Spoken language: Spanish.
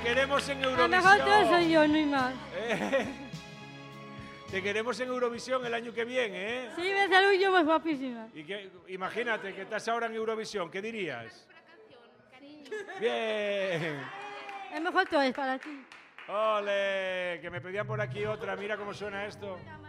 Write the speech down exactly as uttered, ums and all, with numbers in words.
queremos en A lo Eurovisión. mejor todo soy yo, no hay más. Eh, Te queremos en Eurovisión el año que viene, ¿eh? Sí, me saludo pues guapísima. Y que, imagínate que estás ahora en Eurovisión, ¿qué dirías? Bien. El mejor todo es para ti. Ole, que me pedían por aquí otra, mira cómo suena esto.